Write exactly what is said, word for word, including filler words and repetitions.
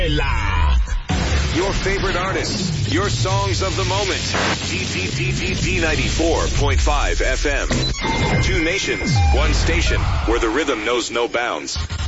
Your favorite artists, your songs of the moment. D ninety-four point five F M. Two nations, one station, where the rhythm knows no bounds.